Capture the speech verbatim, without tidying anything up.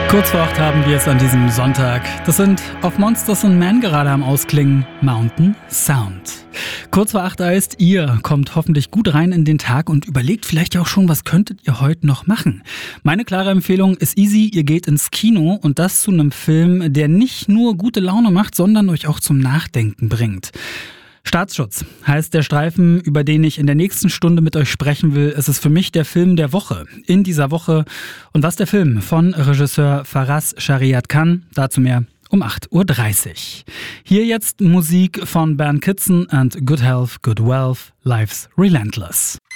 Kurz vor acht haben wir es an diesem Sonntag. Das sind auf Monsters and Men gerade am Ausklingen Mountain Sound. Kurz vor acht heißt, ihr kommt hoffentlich gut rein in den Tag und überlegt vielleicht auch schon, was könntet ihr heute noch machen. Meine klare Empfehlung ist easy, ihr geht ins Kino und das zu einem Film, der nicht nur gute Laune macht, sondern euch auch zum Nachdenken bringt. Staatsschutz heißt der Streifen, über den ich in der nächsten Stunde mit euch sprechen will. Es ist für mich der Film der Woche. In dieser Woche. Und was der Film von Regisseur Faraz Shariat Khan, dazu mehr um acht Uhr dreißig. Hier jetzt Musik von Bernd Kitzen and Good Health, Good Wealth, Life's Relentless.